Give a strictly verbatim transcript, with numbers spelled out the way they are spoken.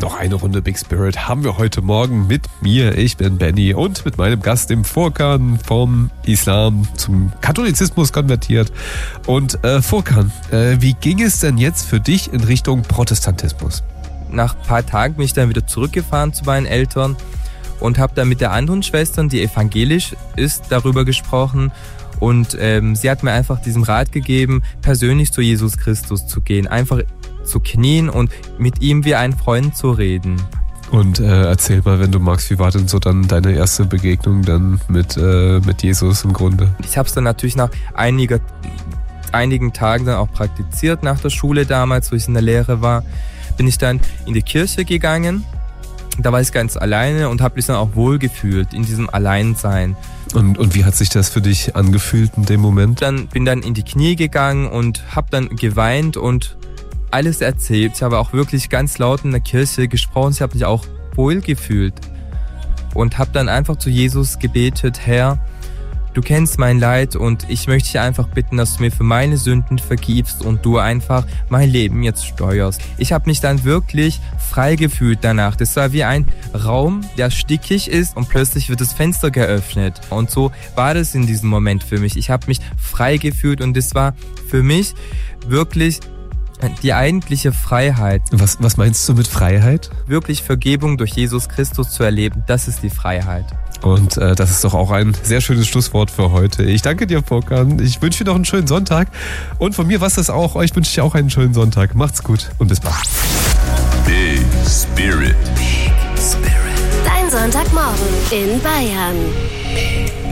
Noch eine Runde Big Spirit haben wir heute Morgen mit mir. Ich bin Benny und mit meinem Gast im Furkan vom Islam zum Katholizismus konvertiert. Und äh, Furkan, äh, wie ging es denn jetzt für dich in Richtung Protestantismus? Nach ein paar Tagen bin ich dann wieder zurückgefahren zu meinen Eltern und habe dann mit der anderen Schwester, die evangelisch ist, darüber gesprochen. Und ähm, sie hat mir einfach diesen Rat gegeben, persönlich zu Jesus Christus zu gehen, einfach zu knien und mit ihm wie ein Freund zu reden. Und äh, erzähl mal, wenn du magst, wie war denn so dann deine erste Begegnung dann mit, äh, mit Jesus im Grunde? Ich habe es dann natürlich nach einiger, einigen Tagen dann auch praktiziert, nach der Schule damals, wo ich in der Lehre war, bin ich dann in die Kirche gegangen. Da war ich ganz alleine und habe mich dann auch wohlgefühlt in diesem Alleinsein. Und, und wie hat sich das für dich angefühlt in dem Moment? Dann bin dann in die Knie gegangen und habe dann geweint und alles erzählt. Ich habe auch wirklich ganz laut in der Kirche gesprochen. Ich habe mich auch wohlgefühlt und habe dann einfach zu Jesus gebetet: Herr, du kennst mein Leid und ich möchte dich einfach bitten, dass du mir für meine Sünden vergibst und du einfach mein Leben jetzt steuerst. Ich habe mich dann wirklich frei gefühlt danach. Das war wie ein Raum, der stickig ist und plötzlich wird das Fenster geöffnet. Und so war das in diesem Moment für mich. Ich habe mich frei gefühlt und das war für mich wirklich die eigentliche Freiheit. Was, was meinst du mit Freiheit? Wirklich Vergebung durch Jesus Christus zu erleben, das ist die Freiheit. Und äh, das ist doch auch ein sehr schönes Schlusswort für heute. Ich danke dir, Furkan. Ich wünsche dir noch einen schönen Sonntag. Und von mir war es das auch. Euch wünsche ich auch einen schönen Sonntag. Macht's gut und bis bald. Big Spirit. Big Spirit. Dein Sonntagmorgen in Bayern.